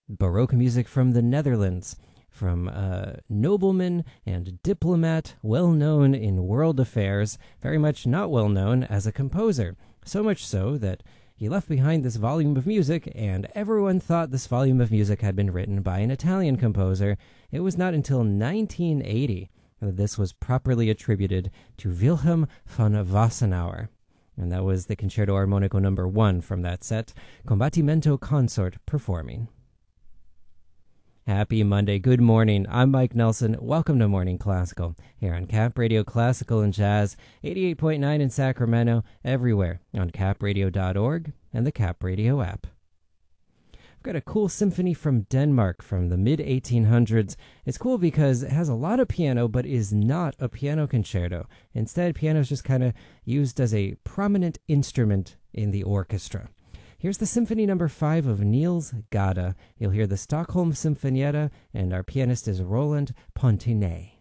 Baroque music from the Netherlands, from a nobleman and diplomat well known in world affairs, very much not well known as a composer. So much so that he left behind this volume of music, and everyone thought this volume of music had been written by an Italian composer. It was not until 1980 that this was properly attributed to Wilhelm von Wassenaar. And that was the Concerto Armonico No. 1 from that set, Combattimento Consort performing. Happy Monday. Good morning. I'm Mike Nelson. Welcome to Morning Classical here on Cap Radio Classical and Jazz, 88.9 in Sacramento, everywhere on capradio.org and the Cap Radio app. I've got a cool symphony from Denmark from the mid-1800s. It's cool because it has a lot of piano, but is not a piano concerto. Instead, piano is just kind of used as a prominent instrument in the orchestra. Here's the Symphony No. 5 of Niels Gade. You'll hear the Stockholm Symfonietta, and our pianist is Roland Pontinet.